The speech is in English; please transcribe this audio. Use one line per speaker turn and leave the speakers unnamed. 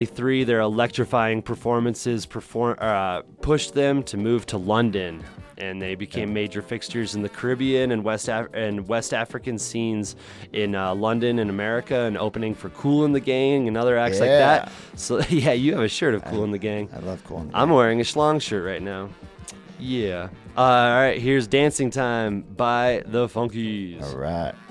1993, their electrifying performances pushed them to move to London, and they became major fixtures in the Caribbean and West African scenes in London and America, and opening for Kool and the Gang and other acts like that. So yeah, you have a shirt of Kool and the Gang.
I love Kool and the Gang.
I'm wearing a Schlong shirt right now. Yeah. All right, here's Dancing Time by the Funkies.
All right.